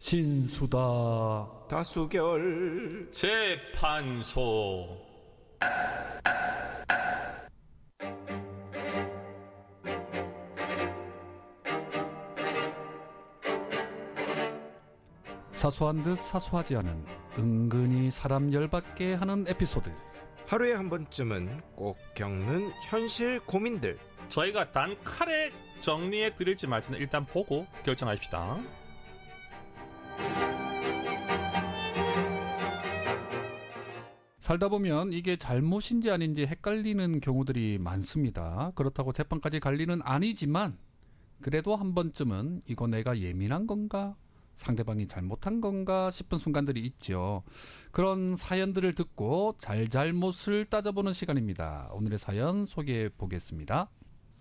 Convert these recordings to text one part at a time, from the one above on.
진수다 다수결 재판소. 사소한 듯 사소하지 않은 은근히 사람 열받게 하는 에피소드. 하루에 한 번쯤은 꼭 겪는 현실 고민들. 저희가 단칼에 정리해 드릴지 말지는 일단 보고 결정합시다. 살다 보면 이게 잘못인지 아닌지 헷갈리는 경우들이 많습니다. 그렇다고 재판까지 갈 일은 아니지만 그래도 한 번쯤은 이거 내가 예민한 건가? 상대방이 잘못한 건가 싶은 순간들이 있죠. 그런 사연들을 듣고 잘잘못을 따져보는 시간입니다. 오늘의 사연 소개해 보겠습니다.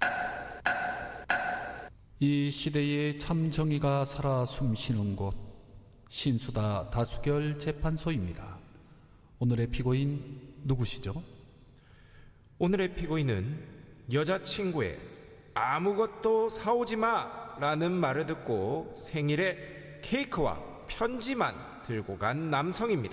이 시대에 참 정의가 살아 숨쉬는 곳, 신수다 다수결 재판소입니다. 오늘의 피고인 누구시죠? 오늘의 피고인은 여자친구의 아무것도 사오지 마 라는 말을 듣고 생일에 케이크와 편지만 들고 간 남성입니다.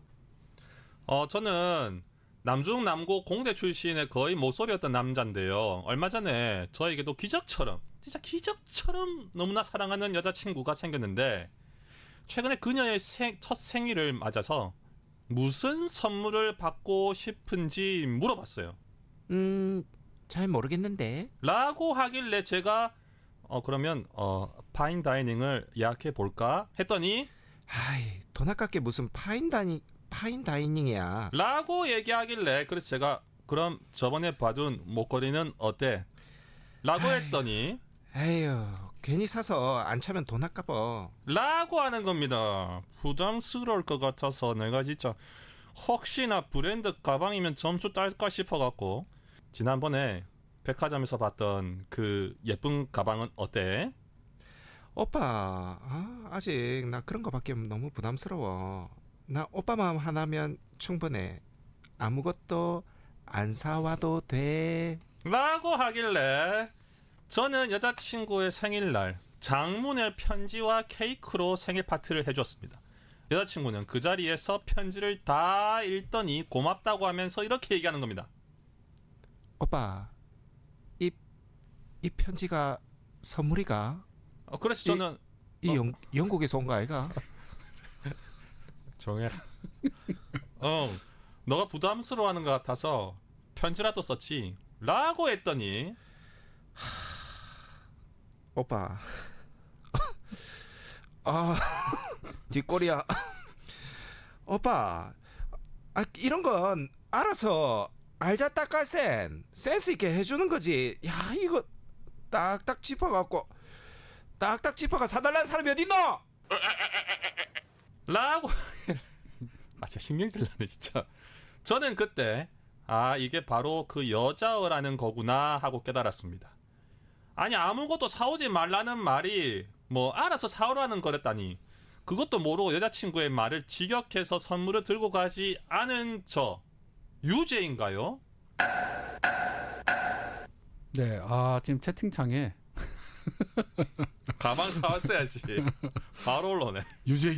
저는 남중남고 공대 출신의 거의 모쏠이었던 남자인데요. 얼마 전에 저에게도 기적처럼, 진짜 기적처럼 너무나 사랑하는 여자친구가 생겼는데 최근에 그녀의 첫 생일을 맞아서 무슨 선물을 받고 싶은지 물어봤어요. 잘 모르겠는데 라고 하길래 제가 그러면 파인다이닝을 예약해 볼까 했더니 아이, 돈 아깝게 무슨 파인다이닝이야 라고 얘기하길래 그래서 제가 그럼 저번에 봐둔 목걸이는 어때? 라고 했더니 에휴 괜히 사서 안 차면 돈 아까워 라고 하는 겁니다. 부담스러울 것 같아서 내가 진짜 혹시나 브랜드 가방이면 점수 딸까 싶어갖고 지난번에 백화점에서 봤던 그 예쁜 가방은 어때? 오빠 아직 나 그런 거 받기엔 너무 부담스러워. 나 오빠 마음 하나면 충분해. 아무것도 안 사와도 돼 라고 하길래 저는 여자친구의 생일날 장문의 편지와 케이크로 생일 파티를 해줬습니다. 여자친구는 그 자리에서 편지를 다 읽더니 고맙다고 하면서 이렇게 얘기하는 겁니다. 오빠 이 편지가 선물이가? 그래서 저는 영국에서 온 거 아이가? 정해. 너가 부담스러워하는 것 같아서 편지라도 썼지 라고 했더니 오빠 뒷골이야. 오빠 이런 건 알아서 알자 닦아센 센스 있게 해주는 거지. 야 이거 딱딱 짚어갖고 딱딱 짚어가 사달라는 사람이 어딨노? 라고 진짜 신경질 나네 진짜. 저는 그때 이게 바로 그 여자어라는 거구나 하고 깨달았습니다. 아니 아무것도 사오지 말라는 말이 뭐 알아서 사오라는 거랬다니 그것도 모르고 여자친구의 말을 직역해서 선물을 들고 가지 않은 저 유죄인가요? 네, 지금 채팅창에 가방 사왔어야지. 바로 올라오네. 유죄.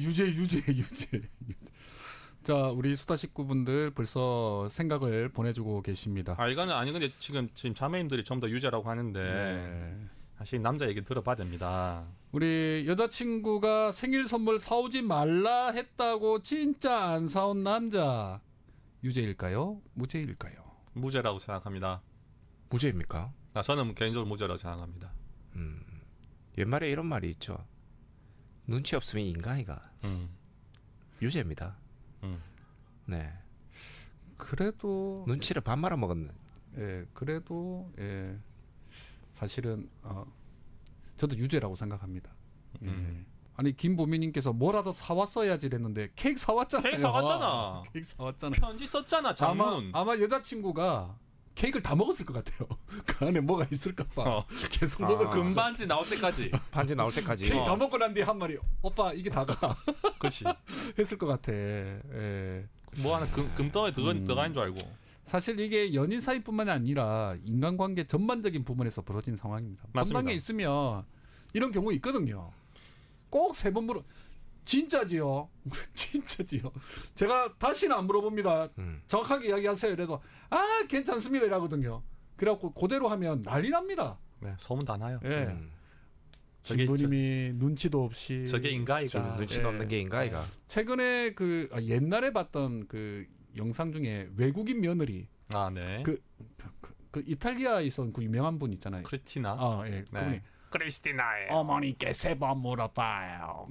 자, 우리 수다 식구분들 벌써 생각을 보내주고 계십니다. 이거는 아니 근데 지금 자매님들이 전부 다 유죄라고 하는데 네. 사실 남자 얘기 들어봐야 됩니다. 우리 여자친구가 생일 선물 사오지 말라 했다고 진짜 안 사온 남자 유죄일까요? 무죄일까요? 무죄라고 생각합니다. 무죄입니까? 저는 개인적으로 무죄라고 생각합니다. 옛말에 이런 말이 있죠. 눈치 없으면 인간이가. 유죄입니다. 네. 그래도 눈치를 반 말아 먹었네. 그래도 사실은 저도 유죄라고 생각합니다. 아니 김보미님께서 뭐라도 사왔어야지 했는데 케이크 사왔잖아요. 케이크 사왔잖아. 케이크 사왔잖아. 편지 썼잖아. 장문. 아마 여자친구가 케이크를 다 먹었을 것 같아요. 그 안에 뭐가 있을까봐 계속 먹었을 금반지 나올 때까지. 반지 나올 때까지. 케이크 다 먹고 난 뒤에 한 마리 오빠 이게 다가. 그렇지. 했을 것 같아. 뭐 하나 금덩어리 들어가는 줄 알고. 사실 이게 연인 사이뿐만이 아니라 인간관계 전반적인 부분에서 벌어진 상황입니다. 맞습니다. 건방에 있으면 이런 경우 있거든요. 꼭 세 번 물어. 진짜지요. 진짜지요. 제가 다시는 안 물어봅니다. 정확하게 이야기하세요. 이래서 괜찮습니다 이라거든요. 그래갖고 그대로 하면 난리 납니다. 네, 소문 다 나요. 예. 저게 신부님이 눈치도 없이 저게 인가이가. 눈치 예. 없는 게 인가이가. 최근에 옛날에 봤던 그 영상 중에 외국인 며느리 아, 네. 그 이탈리아에 있었던 그 유명한 분 있잖아요. 크리스티나. 예. 네. 그분이 크리스티나예요. 어머니께 3번 물어봐요.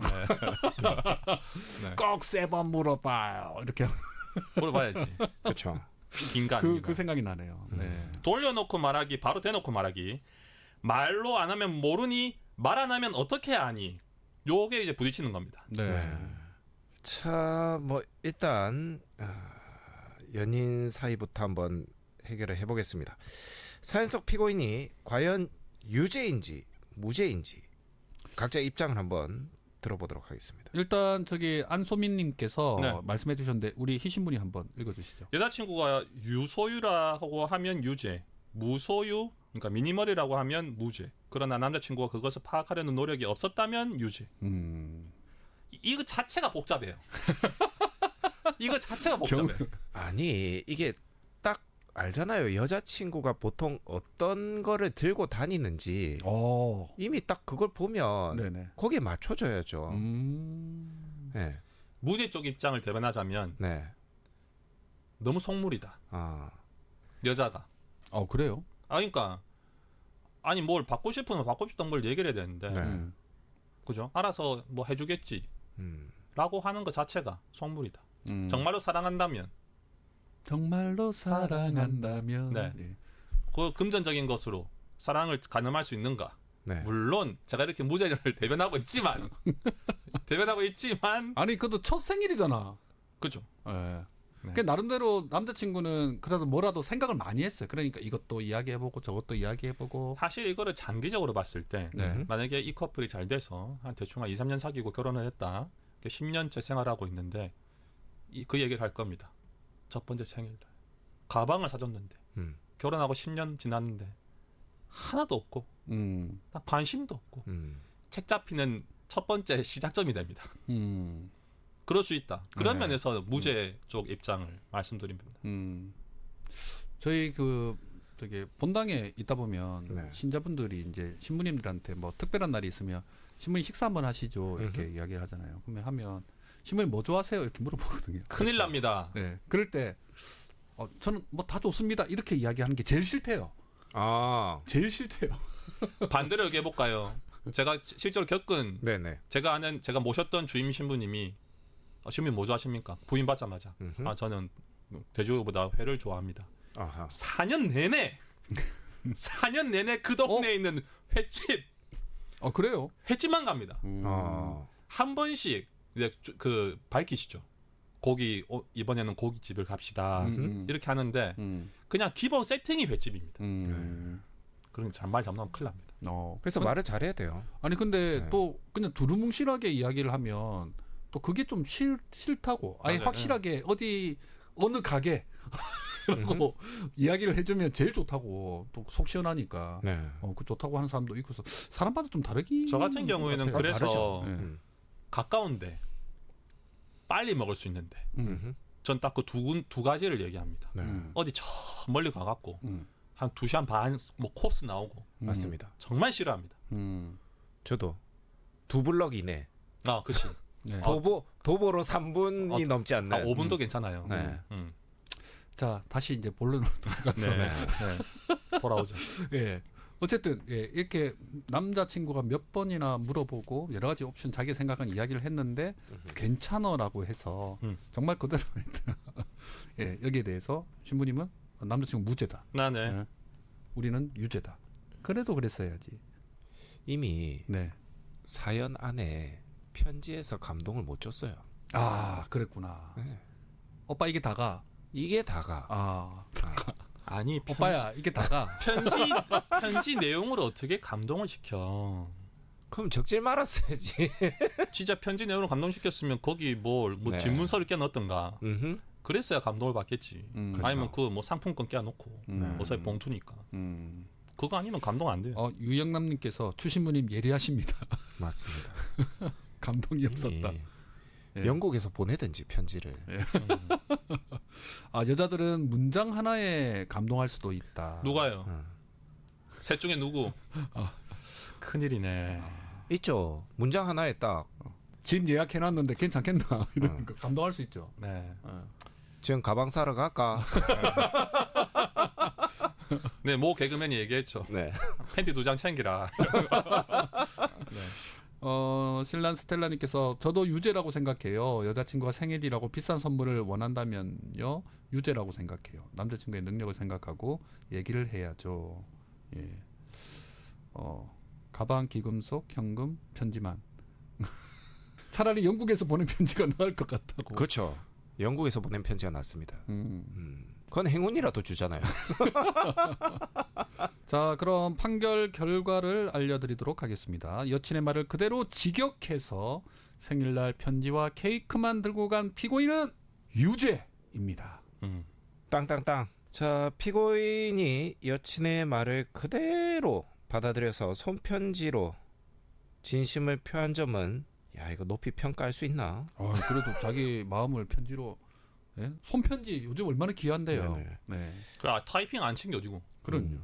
네. 꼭 3번 물어봐요. 이렇게 물어봐야지. 그렇죠. 인간. 그 생각이 나네요. 네. 돌려놓고 말하기, 바로 대놓고 말하기. 말로 안 하면 모르니, 말 안 하면 어떻게 아니. 요게 이제 부딪히는 겁니다. 네. 자, 뭐 일단 연인 사이부터 한번 해결을 해보겠습니다. 사연 속 피고인이 과연 유죄인지 무죄인지 각자 입장을 한번 들어보도록 하겠습니다. 일단 저기 안소민님께서 네. 말씀해 주셨는데 우리 희신분이 한번 읽어주시죠. 여자친구가 유소유라고 하면 유죄, 무소유, 그러니까 미니멀이라고 하면 무죄. 그러나 남자친구가 그것을 파악하려는 노력이 없었다면 유죄. 이거 자체가 복잡해요. 이거 자체가 복잡해. 아니 이게 딱 알잖아요. 여자친구가 보통 어떤 거를 들고 다니는지 이미 딱 그걸 보면 네네. 거기에 맞춰줘야죠. 네. 무죄 쪽 입장을 대변하자면 네. 너무 속물이다. 아. 여자가. 그래요? 그러니까 아니 뭘 받고 싶으면 받고 싶던 걸 얘기를 해야 되는데 네. 그죠? 알아서 뭐 해주겠지 라고 하는 것 자체가 속물이다. 정말로 사랑한다면 정말로 사랑한다면 네. 예. 그 금전적인 것으로 사랑을 가늠할 수 있는가? 네. 물론 제가 이렇게 무죄를 대변하고 있지만 아니 그래도 첫 생일이잖아. 그죠? 예. 네. 그 나름대로 남자친구는 그래도 뭐라도 생각을 많이 했어요. 그러니까 이것도 이야기해보고 저것도 이야기해보고. 사실 이거를 장기적으로 봤을 때 네. 만약에 이 커플이 잘 돼서 한 대충 한 2, 3년 사귀고 결혼을 했다. 10년째 생활하고 있는데 그 얘기를 할 겁니다. 첫 번째 생일날 가방을 사줬는데 결혼하고 10년 지났는데 하나도 없고 관심도 없고 책 잡히는 첫 번째 시작점이 됩니다. 그럴 수 있다. 그런 네. 면에서 무죄 쪽 입장을 말씀드립니다. 저희 저기 본당에 있다 보면 네. 신자분들이 이제 신부님들한테 뭐 특별한 날이 있으면 신부님 식사 한번 하시죠 이렇게 이야기를 하잖아요. 그러면 하면 신부님 뭐 좋아하세요 이렇게 물어보거든요. 큰일 그렇죠. 납니다. 네. 그럴 때 저는 뭐 다 좋습니다 이렇게 이야기하는 게 제일 싫대요. 아. 제일 싫대요. 반대로 얘기해 볼까요? 제가 실제로 겪은 네네. 제가 모셨던 주임 신부님이 신부님 뭐 좋아하십니까? 부인 받자마자 저는 돼지고기보다 회를 좋아합니다. 아하. 4년 내내 그 동네에 있는 횟집 그래요? 횟집만 갑니다. 한 번씩 이제 밝히시죠. 고기 이번에는 고깃집을 갑시다. 이렇게 하는데 그냥 기본 세팅이 횟집입니다. 그럼 말 잘못하면 큰일 납니다. 그래서 말을 잘해야 돼요. 아니 근데 네. 또 그냥 두루뭉실하게 이야기를 하면 또 그게 좀 싫다고. 아예 맞아요. 확실하게 어느 가게 라고 이야기를 해주면 제일 좋다고. 또 속 시원하니까. 네. 그 좋다고 하는 사람도 있고서 사람마다 좀 다르기. 저 같은 경우에는 같아요. 그래서 다르죠. 네. 가까운데 빨리 먹을 수 있는데 전 딱 그 두 가지를 얘기합니다. 네. 어디 저 멀리 가갖고 음. 한 2시간 반 뭐 코스 나오고 맞습니다. 정말 싫어합니다. 저도 2블럭 이내. 그치. 네. 도보로 3분이 넘지 않는. 5분도 괜찮아요. 네. 자 다시 이제 본론으로 돌아가서. 네. 돌아오죠. 예. 어쨌든 이렇게 남자친구가 몇 번이나 물어보고 여러 가지 옵션 자기 생각한 이야기를 했는데 괜찮아라고 해서 정말 그대로 했다. 예, 여기에 대해서 신부님은 남자친구 무죄다. 나네. 예. 우리는 유죄다. 그래도 그랬어야지. 이미 네. 사연 안에 편지에서 감동을 못 줬어요. 그랬구나. 네. 오빠 이게 다가. 이게 다가. 아니 오빠야 이게 다가. 편지 내용을 어떻게 감동을 시켜? 그럼 적질 말았어야지. 진짜 편지 내용으로 감동시켰으면 거기 네. 질문서를 껴넣었던가 그랬어야 감동을 받겠지. 아니면 그 뭐 상품권 껴놓고 어차피 봉투니까. 그거 아니면 감동 안 돼요. 유영남님께서 추신부님 예리하십니다. 맞습니다. 감동이 없었다. 예. 영국에서 보내든지 편지를. 아 여자들은 문장 하나에 감동할 수도 있다. 누가요? 어. 셋 중에 누구? 큰일이네. 있죠. 문장 하나에 딱 집 예약해놨는데 괜찮겠나 이런 거 감동할 수 있죠. 네. 지금 가방 사러 갈까? 네, 모 개그맨이 얘기했죠. 네. 팬티 2장 챙기라. 신란 스텔라님께서 저도 유죄라고 생각해요. 여자친구가 생일이라고 비싼 선물을 원한다면요 유죄라고 생각해요. 남자친구의 능력을 생각하고 얘기를 해야죠. 예. 가방, 기금속, 현금, 편지만. 차라리 영국에서 보낸 편지가 나을 것 같다고. 그렇죠. 영국에서 보낸 편지가 낫습니다. 그건 행운이라도 주잖아요. 자, 그럼 판결 결과를 알려드리도록 하겠습니다. 여친의 말을 그대로 직역해서 생일날 편지와 케이크만 들고 간 피고인은 유죄입니다. 땅땅땅. 자, 피고인이 여친의 말을 그대로 받아들여서 손편지로 진심을 표한 점은 야 이거 높이 평가할 수 있나? 그래도 자기 마음을 편지로 예? 손편지 요즘 얼마나 귀한데요. 네네. 네, 타이핑 안 챙겨지고. 그럼요.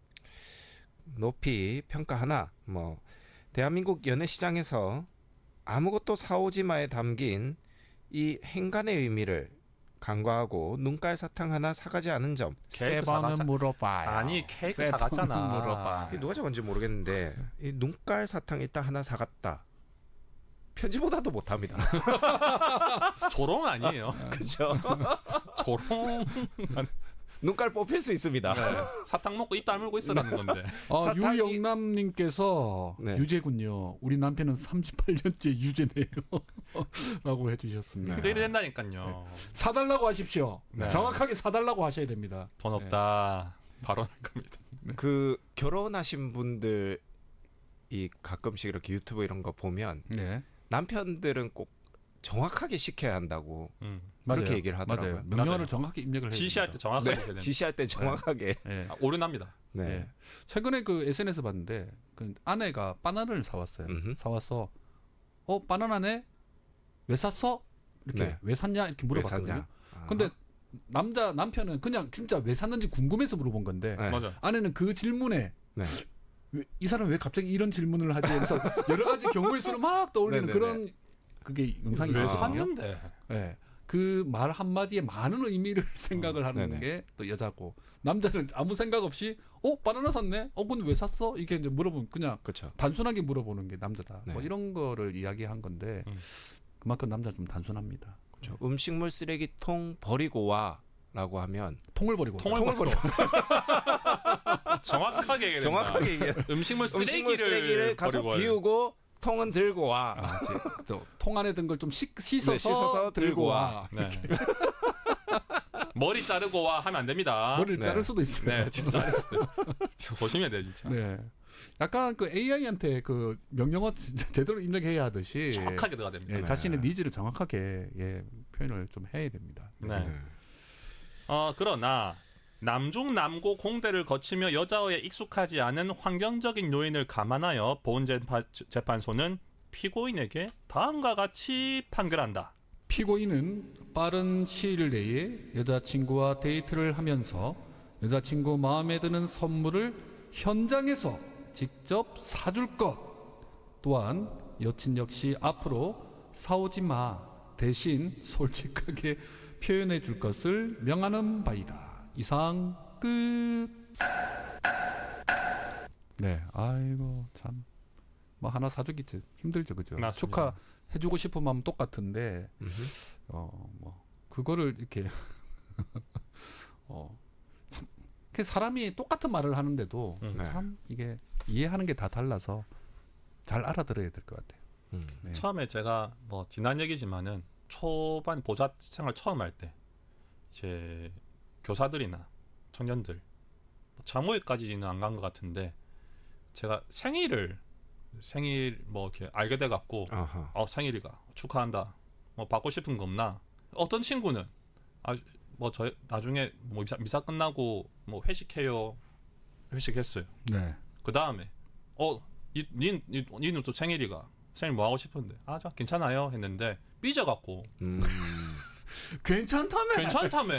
높이 평가하나 뭐 대한민국 연애 시장에서 아무것도 사오지 마에 담긴 이 행간의 의미를 간과하고 눈깔 사탕 하나 사가지 않은 점. 세 케이크 번은 사갔자- 물어봐요. 아니 케이크 세 사갔잖아. 번은 물어봐. 이게 누가 적은지 모르겠는데 이 눈깔 사탕 일단 하나 사갔다. 편지보다도 못합니다. 조롱 아니에요. 그렇죠. 조롱. 눈깔 뽑힐 수 있습니다. 네. 사탕 먹고 입 다물고 있으라는 건데. 사탕이- 유영남님께서 네. 유죄군요. 우리 남편은 38년째 유죄네요. 라고 해주셨습니다. 근데 이래 된다니까요. 사달라고 하십시오. 네. 정확하게 사달라고 하셔야 됩니다. 돈 없다. 바로 할 겁니다. 그 결혼하신 분들이 가끔씩 이렇게 유튜브 이런 거 보면 네. 남편들은 꼭 정확하게 시켜야 한다고 맞아요. 그렇게 얘기를 하더라고요. 맞아요. 명령어를 맞아요. 정확히 입력을 해야 지시할 때 됩니다. 정확하게 해야 네, 됩니다. 지시할 때 정확하게. 네. 오른합니다. 네. 예. 최근에 그 SNS 봤는데 그 아내가 바나나를 사왔어요. 음흠. 사와서 바나나네? 왜 샀어? 이렇게 네. 왜 샀냐 이렇게 왜 물어봤거든요. 샀냐? 아. 근데 남편은 그냥 진짜 왜 샀는지 궁금해서 물어본 건데 네. 맞아. 아내는 그 질문에 네. 이 사람 왜 갑자기 이런 질문을 하지? 그래서 여러 가지 경우의 수를 막 떠올리는 네네네. 그런 그게 영상이 왜 있었거든요. 샀는데? 네. 그 말 한마디에 많은 의미를 생각을 하는 네네. 게 또 여자고 남자는 아무 생각 없이 바나나 샀네? 근데 왜 샀어? 이렇게 이제 물어보면 그냥 그렇죠. 단순하게 물어보는 게 남자다. 네. 뭐 이런 거를 이야기한 건데 그만큼 남자 좀 단순합니다. 그렇죠. 음식물 쓰레기통 버리고 와라고 하면 통을 버리고 통을 버리고. 정확하게 얘기해. 정확하게 얘기해. 음식물 음식물 쓰레기를 쓰레기를 가서 버리고 와요. 비우고 통은 들고 와. 통 안에 든 걸 좀 씻어서, 네, 씻어서 들고 와. 네. 머리 자르고 와 하면 안 됩니다. 머리를 네. 자를 수도 있어요. 네, 진짜 잘했어요. 조심해야 돼요, 진짜. 네. 약간 그 AI한테 그 명령어 제대로 입력해야 하듯이 정확하게 들어가야 됩니다. 예, 네. 자신의 니즈를 정확하게 표현을 좀 해야 됩니다. 네. 그러나 남중 남고 공대를 거치며 여자어에 익숙하지 않은 환경적인 요인을 감안하여 보훈재판소는 피고인에게 다음과 같이 판결한다. 피고인은 빠른 시일 내에 여자친구와 데이트를 하면서 여자친구 마음에 드는 선물을 현장에서 직접 사줄 것. 또한 여친 역시 앞으로 사오지 마. 대신 솔직하게 표현해 줄 것을 명하는 바이다. 이상 끝. 네, 아이고 참. 뭐 하나 사주기 힘들죠, 그죠? 맞습니다. 축하해주고 싶은 마음 똑같은데, 뭐 그거를 이렇게 참 사람이 똑같은 말을 하는데도 네. 참 이게 이해하는 게 다 달라서 잘 알아들어야 될 것 같아요. 네. 처음에 제가 뭐 지난 얘기지만은 초반 보좌 생활 처음 할 때 이제 교사들이나 청년들 자모회까지는 안 간 것 같은데 제가 생일 뭐 이렇게 알게 돼 갖고 생일이가 축하한다. 뭐 받고 싶은 거 없나? 어떤 친구는 뭐 저 나중에 뭐 미사 끝나고 뭐 회식해요. 회식했어요. 네. 그 다음에 니는 또 생일이가 선생님 뭐 하고 싶은데 저 괜찮아요 했는데 삐져갖고 괜찮다며. 괜찮다며.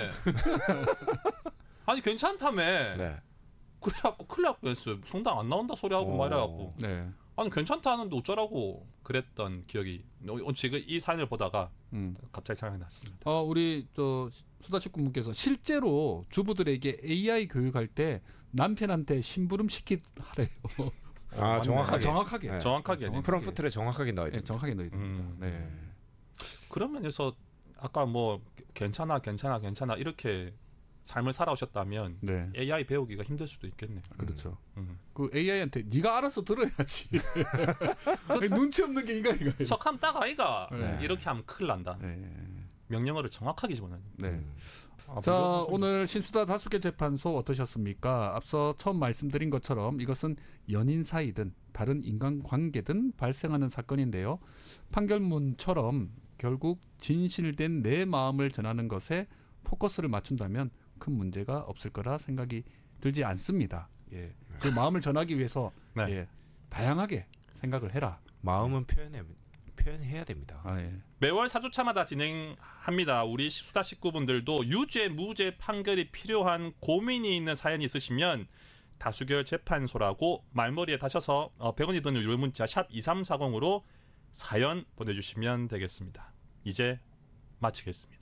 아니 괜찮다며. 네. 그래갖고 큰일 날 뻔했어요. 성당 안 나온다 소리하고 말해갖고 네. 아니 괜찮다는데 어쩌라고 그랬던 기억이 지금 이 사연을 보다가 갑자기 생각이 났습니다. 우리 저 수다식구분께서 실제로 주부들에게 AI 교육할 때 남편한테 심부름 시키하래요. 정확하게. 정확하게. 네. 정확하게. 프롬프트를 정확하게 넣어야 네, 됩니다. 정확하게 넣어야 됩니다. 네. 그런 면에서 아까 뭐 괜찮아 이렇게 삶을 살아오셨다면 네. AI 배우기가 힘들 수도 있겠네요. 그렇죠. 음. 그 AI한테 네가 알아서 들어야지. 눈치 없는 게 인간이가. 석함 딱 아이가 네. 이렇게 하면 큰일 난다. 네. 명령어를 정확하게 집어넣는. 네. 자, 오늘 신수다 다수개 재판소 어떠셨습니까? 앞서 처음 말씀드린 것처럼 이것은 연인 사이든 다른 인간 관계든 발생하는 사건인데요. 판결문처럼 결국 진실된 내 마음을 전하는 것에 포커스를 맞춘다면 큰 문제가 없을 거라 생각이 들지 않습니다. 예. 그 마음을 전하기 위해서 네. 예, 다양하게 생각을 해라. 마음은 표현해야 됩니다. 예. 매월 4주차마다 진행합니다. 우리 수다 식구분들도 유죄 무죄 판결이 필요한 고민이 있는 사연이 있으시면 다수결 재판소라고 말머리에 다셔서 100원이 드는 유료 문자 샵 2340으로 사연 보내주시면 되겠습니다. 이제 마치겠습니다.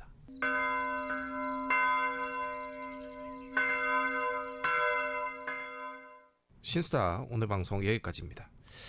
신수다 오늘 방송 여기까지입니다.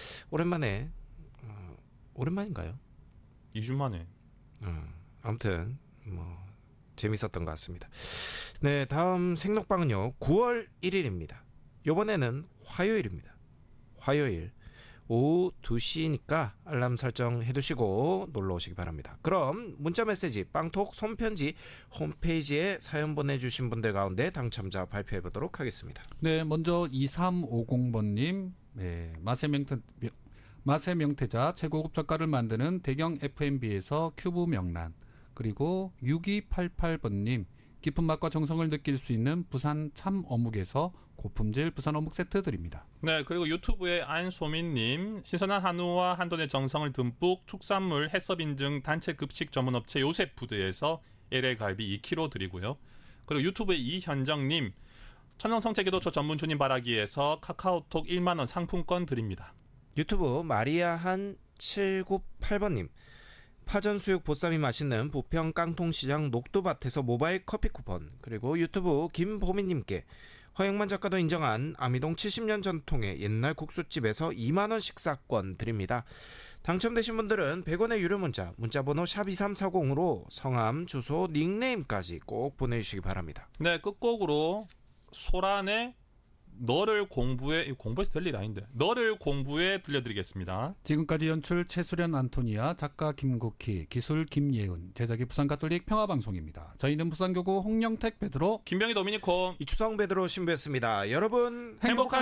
오랜만인가요? 2주 만에. 아무튼 뭐 재밌었던 것 같습니다. 네, 다음 생록방은요 9월 1일입니다. 이번에는 화요일입니다. 화요일 오후 2시니까 알람 설정 해두시고 놀러 오시기 바랍니다. 그럼 문자메시지 빵톡 손편지 홈페이지에 사연 보내주신 분들 가운데 당첨자 발표해 보도록 하겠습니다. 네, 먼저 2350번님, 네, 맛의 명태자 최고급 젓갈을 만드는 대경 F&B에서 큐브 명란, 그리고 6288번님, 깊은 맛과 정성을 느낄 수 있는 부산 참 어묵에서 고품질 부산 어묵 세트 드립니다. 네, 그리고 유튜브에 안소민님, 신선한 한우와 한돈의 정성을 듬뿍 축산물 해썹 인증 단체 급식 전문 업체 요셉푸드에서 LA 갈비 2kg 드리고요. 그리고 유튜브에 이현정님, 천연성 체계도초 전문 주님 바라기에서 카카오톡 1만 원 상품권 드립니다. 유튜브 마리아한 798번님, 파전수육 보쌈이 맛있는 부평 깡통시장 녹두밭에서 모바일 커피 쿠폰, 그리고 유튜브 김보미님께 허영만 작가도 인정한 아미동 70년 전통의 옛날 국수집에서 2만원 식사권 드립니다. 당첨되신 분들은 100원의 유료 문자번호 샵 2340으로 성함, 주소, 닉네임까지 꼭 보내주시기 바랍니다. 네, 끝곡으로 소란의 너를 공부해서 될 일 아닌데 너를 공부해 들려드리겠습니다. 지금까지 연출 최수련 안토니아, 작가 김국희, 기술 김예은, 제작이 부산가톨릭 평화방송입니다. 저희는 부산교구 홍영택 베드로 김병희 도미니코 이추성 베드로 신부였습니다. 여러분 행복한